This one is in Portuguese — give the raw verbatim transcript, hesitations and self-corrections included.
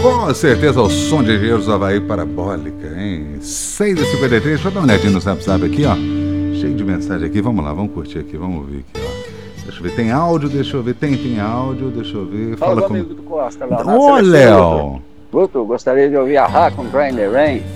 Com certeza o som de Engenheiros do Havaí parabólica, hein? seis e cinquenta e três, deixa eu dar uma olhadinha no Zap Zap aqui, ó. Cheio de mensagem aqui, vamos lá, vamos curtir aqui, vamos ver aqui, ó. Deixa eu ver, tem áudio, deixa eu ver, tem, tem áudio, deixa eu ver. Fala, Fala com... amigo do Costa lá. Ô, Léo! Guto, gostaria de ouvir a Rá com Brain the Rain.